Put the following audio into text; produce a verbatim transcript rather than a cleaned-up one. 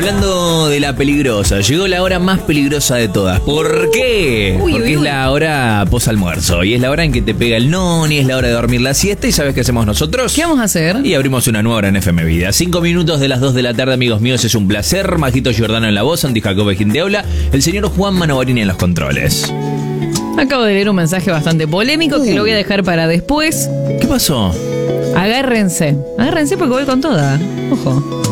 Hablando de la peligrosa, llegó la hora más peligrosa de todas. ¿Por qué? Uy, Porque uy, es uy. la hora posalmuerzo y es la hora en que te pega el noni, es la hora de dormir la siesta. ¿Y sabes qué hacemos nosotros? ¿Qué vamos a hacer? Y abrimos una nueva hora en F M Vida. Cinco minutos de las dos de la tarde, amigos míos, es un placer. Majito Giordano en la voz, Andy Jacob quien te habla, el señor Juan Manovarini en los controles. Acabo de leer un mensaje bastante polémico Uh. que lo voy a dejar para después. ¿Qué pasó? Agárrense. Agárrense porque voy con toda. Ojo.